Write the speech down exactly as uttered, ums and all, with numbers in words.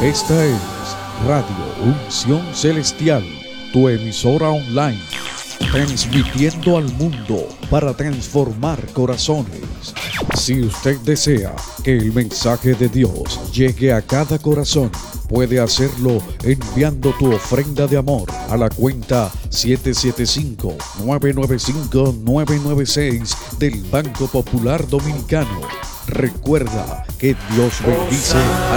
Esta es Radio Unción Celestial, tu emisora online, transmitiendo al mundo para transformar corazones. Si usted desea que el mensaje de Dios llegue a cada corazón, puede hacerlo enviando tu ofrenda de amor a la cuenta siete siete cinco, nueve nueve cinco, nueve nueve seis del Banco Popular Dominicano. Recuerda que Dios bendice a